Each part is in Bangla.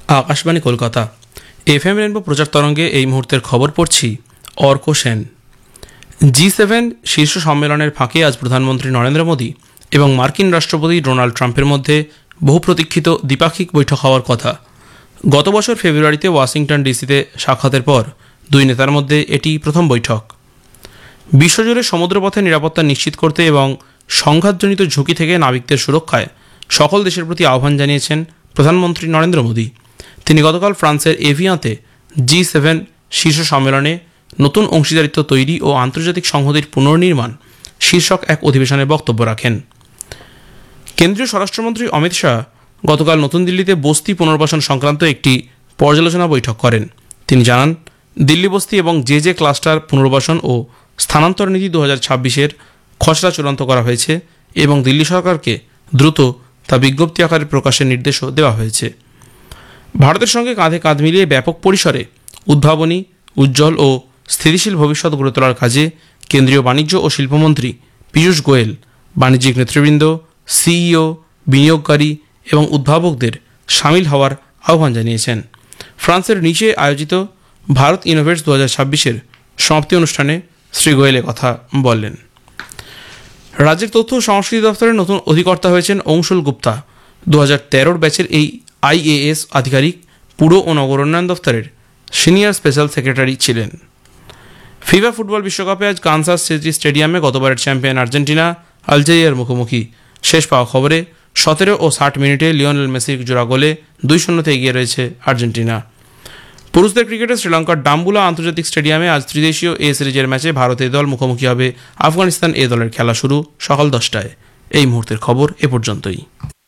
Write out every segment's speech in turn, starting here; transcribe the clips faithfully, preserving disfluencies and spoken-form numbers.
Akashvani Kolkata F M rainbow প্রচার তরঙ্গে এই মুহূর্তের খবর পড়ছি অর্ক সেন। জি সেভেন শীর্ষ সম্মেলনের ফাঁকে আজ প্রধানমন্ত্রী নরেন্দ্র মোদী এবং মার্কিন রাষ্ট্রপতি ডোনাল্ড ট্রাম্পের মধ্যে বহু প্রতীক্ষিত দ্বিপাক্ষিক বৈঠক হওয়ার কথা। গত বছর ফেব্রুয়ারিতে ওয়াশিংটন ডিসিতে সাক্ষাতের পর দুই নেতার মধ্যে এটি প্রথম বৈঠক। বিশ্বজুড়ে সমুদ্রপথে নিরাপত্তা নিশ্চিত করতে এবং সংঘাতজনিত ঝুঁকি থেকে নাবিকদের সুরক্ষায় সকল দেশের প্রতি আহ্বান জানিয়েছেন প্রধানমন্ত্রী নরেন্দ্র মোদী। তিনি গতকাল ফ্রান্সের এভিয়াঁতে জি সেভেন শীর্ষ সম্মেলনে নতুন অংশীদারিত্ব তৈরি ও আন্তর্জাতিক সংহতির পুনর্নির্মাণ শীর্ষক এক অধিবেশনে বক্তব্য রাখেন। কেন্দ্রীয় স্বরাষ্ট্রমন্ত্রী অমিত শাহ গতকাল নতুন দিল্লিতে বস্তি পুনর্বাসন সংক্রান্ত একটি পর্যালোচনা বৈঠক করেন। তিনি জানান, দিল্লি বস্তি এবং যে যে ক্লাস্টার পুনর্বাসন ও স্থানান্তর নীতি দু হাজার ছাব্বিশের খসড়া চূড়ান্ত করা হয়েছে এবং দিল্লি সরকারকে দ্রুত তা বিজ্ঞপ্তি আকারে প্রকাশের নির্দেশও দেওয়া হয়েছে। ভারতের সঙ্গে কাঁধে কাঁধ মিলিয়ে ব্যাপক পরিসরে উদ্ভাবনী, উজ্জ্বল ও স্থিতিশীল ভবিষ্যৎ গড়ে তোলার কাজে কেন্দ্রীয় বাণিজ্য ও শিল্পমন্ত্রী পীযূষ গোয়েল বাণিজ্যিক নেতৃবৃন্দ, সিইও, বিনিয়োগকারী এবং উদ্ভাবকদের সামিল হওয়ার আহ্বান জানিয়েছেন। ফ্রান্সের নিচে আয়োজিত ভারত ইনোভেটস দু হাজার ছাব্বিশের সমাপ্তি অনুষ্ঠানে শ্রী গোয়েল কথা বললেন। রাজ্যের তথ্য ও সংস্কৃতি দপ্তরের নতুন অধিকর্তা হয়েছেন অংশুল গুপ্তা। দু হাজার তেরোর ব্যাচের এই আইএএস আধিকারিক পুর ও নগর উন্নয়ন দপ্তরের সিনিয়র স্পেশাল সেক্রেটারি ছিলেন। ফিফা ফুটবল বিশ্বকাপে আজ কানসাস সিটি স্টেডিয়ামে গতবারের চ্যাম্পিয়ন আর্জেন্টিনা আলজেরিয়ার মুখোমুখি। শেষ পাওয়া খবরে সতেরো ও ষাট মিনিটে লিওনেল মেসির জোড়া গোলে দুই শূন্যতে এগিয়ে রয়েছে আর্জেন্টিনা। পুরুষদের ক্রিকেটে শ্রীলঙ্কার ডাম্বুলা আন্তর্জাতিক স্টেডিয়ামে আজ ত্রিদেশীয় এ সিরিজের ম্যাচে ভারতের দল মুখোমুখি হবে আফগানিস্তান এ দলের। খেলা শুরু সকাল দশটায়। এই মুহূর্তের খবর এ পর্যন্তই।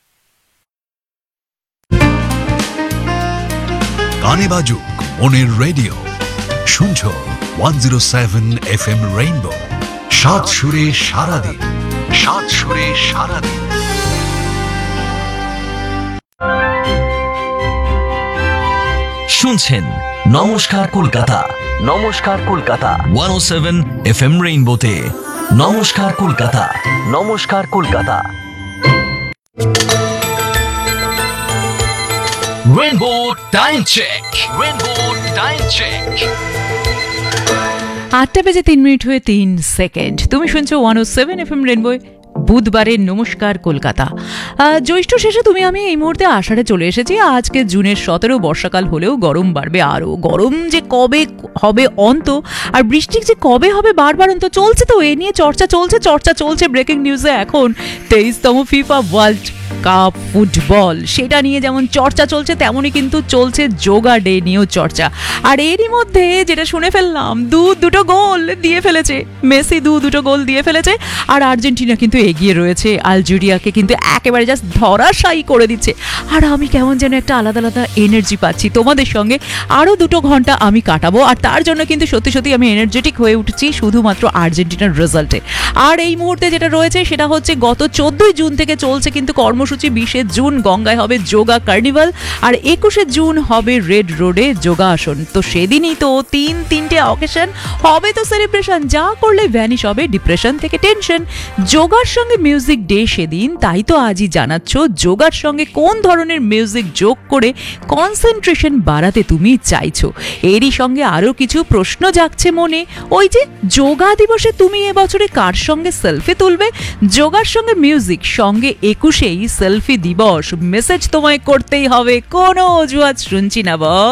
গানে বাজুক মনের রেডিও, শুনছো one zero seven F M rainbow. সাত সুরে সারাদিন, সাত সুরে সারাদিন। শুনছেন নমস্কার কলকাতা, নমস্কার কলকাতা ওয়ান ও সেভেন এফ এম রেইনবোতে। নমস্কার কলকাতা, নমস্কার Kolkata. Rainbow time check, rainbow time check. আটটা বেজে তিন মিনিট হয়ে তিন সেকেন্ড। তুমি শুনছো ওয়ান ও সেভেন এফ এম রেইনবো বুধবারের নমস্কার কলকাতা। জ্যৈষ্ঠ শেষে তুমি আমি এই মুহূর্তে আষাঢ়ে চলে এসেছি। আজকে জুনের সতেরো, বর্ষাকাল হলেও গরম বাড়বে আরও। গরম যে কবে হবে অন্ত আর বৃষ্টি যে কবে হবে বারবার অন্ত চলছে, তো এ নিয়ে চর্চা চলছে চর্চা চলছে ব্রেকিং নিউজে এখন তেইশতম ফিফা ওয়ার্ল্ড কাপ ফুটবল, সেটা নিয়ে যেমন চর্চা চলছে তেমনই কিন্তু চলছে যোগা ডে নিয়েও চর্চা। আর এরই মধ্যে যেটা শুনে ফেললাম, দু দুটো গোল দিয়ে ফেলেছে মেসি, দু দুটো গোল দিয়ে ফেলেছে। আর আর্জেন্টিনা কিন্তু এগিয়ে রয়েছে, আলজেরিয়াকে কিন্তু একেবারে জাস্ট ধরাশায়ী করে দিচ্ছে। আর আমি কেমন যেন একটা আলাদা আলাদা এনার্জি পাচ্ছি। তোমাদের সঙ্গে আরও দুটো ঘন্টা আমি কাটাবো, আর তার জন্য কিন্তু সত্যি সত্যি আমি এনার্জেটিক হয়ে উঠছি শুধুমাত্র আর্জেন্টিনার রেজাল্টে। আর এই মুহূর্তে যেটা রয়েছে সেটা হচ্ছে গত চোদ্দই জুন থেকে চলছে কিন্তু কর্মসূচি। বিশে জুন গঙ্গায় হবে যোগা কার্নিভাল, আর একুশে জুন হবে রেড রোডে যোগাসন। তো সেদিনই তো তিন তিনটে অকেশন হবে তো সেলিব্রেশন, যা করলে ভ্যানিশ হবে ডিপ্রেশন থেকে টেনশন। যোগার সঙ্গে মিউজিক ডে সেদিন, তাই তো আজই জানাচ্ছ যোগার সঙ্গে কোন ধরনের মিউজিক যোগ করে কনসেন্ট্রেশন বাড়াতে তুমি চাইছো। এরই সঙ্গে আরও কিছু প্রশ্ন জাগছে মনে, ওই যে যোগা দিবসে তুমি এবছরে কার সঙ্গে সেলফি তুলবে? যোগার সঙ্গে মিউজিক সঙ্গে একুশেই সেলফি দিবস, মেসেজ তোমায় করতেই হবে, কোনো অজুহাত শুনছি না।